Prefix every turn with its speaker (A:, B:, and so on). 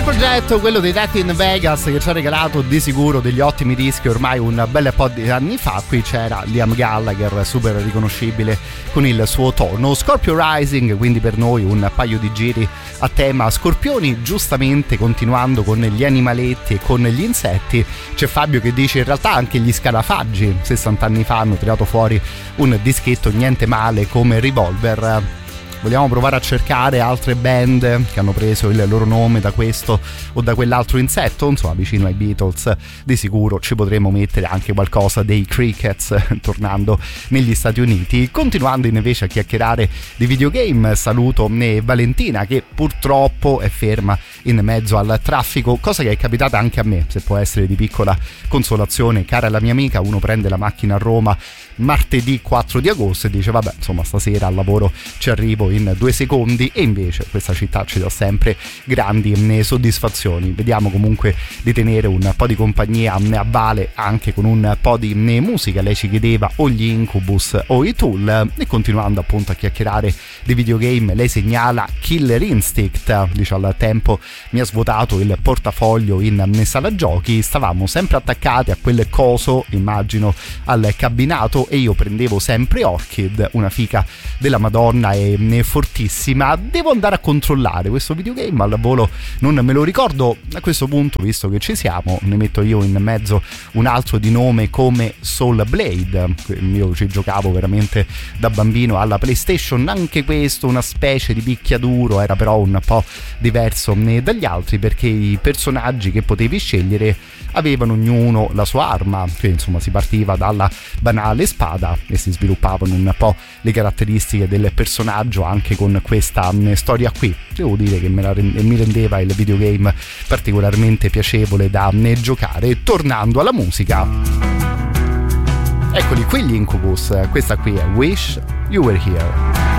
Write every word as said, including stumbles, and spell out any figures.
A: bel progetto quello dei Death in Vegas, che ci ha regalato di sicuro degli ottimi dischi ormai un bel po' di anni fa. Qui c'era Liam Gallagher, super riconoscibile con il suo tono. Scorpio Rising, quindi per noi un paio di giri a tema scorpioni. Giustamente, continuando con gli animaletti e con gli insetti, c'è Fabio che dice in realtà anche gli scarafaggi sessanta anni fa hanno tirato fuori un dischetto niente male come Revolver. Vogliamo provare a cercare altre band che hanno preso il loro nome da questo o da quell'altro insetto? Insomma, vicino ai Beatles di sicuro ci potremo mettere anche qualcosa dei Crickets, tornando negli Stati Uniti. Continuando invece a chiacchierare di videogame, saluto Valentina che purtroppo è ferma in mezzo al traffico, cosa che è capitata anche a me, se può essere di piccola consolazione. Cara la mia amica, uno prende la macchina a Roma martedì quattro di agosto e dice vabbè, insomma, stasera al lavoro ci arrivo in due secondi, e invece questa città ci dà sempre grandi soddisfazioni. Vediamo comunque di tenere un po' di compagnia a Vale anche con un po' di musica. Lei ci chiedeva o gli Incubus o i Tool, e continuando appunto a chiacchierare di videogame lei segnala Killer Instinct, dice al tempo mi ha svuotato il portafoglio in sala giochi, stavamo sempre attaccati a quel coso, immagino al cabinato, e io prendevo sempre Orchid, una fica della Madonna e fortissima. Devo andare a controllare questo videogame al volo, non me lo ricordo. A questo punto, visto che ci siamo, ne metto io in mezzo un altro di nome come Soul Blade. Io ci giocavo veramente da bambino alla PlayStation, anche questo una specie di picchiaduro, era però un po' diverso dagli altri perché i personaggi che potevi scegliere avevano ognuno la sua arma, che insomma si partiva dalla banale spada e si sviluppavano un po' le caratteristiche del personaggio anche con questa storia qui. Devo dire che me la rende, mi rendeva il videogame particolarmente piacevole da giocare. Tornando alla musica, eccoli qui gli Incubus, questa qui è Wish You Were Here.